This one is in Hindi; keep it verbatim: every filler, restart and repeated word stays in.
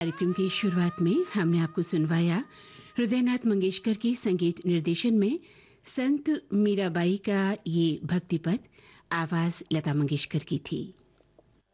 कार्यक्रम की शुरुआत में हमने आपको सुनवाया हृदयनाथ मंगेशकर की संगीत निर्देशन में संत मीराबाई का ये भक्ति पद। आवाज लता मंगेशकर की थी।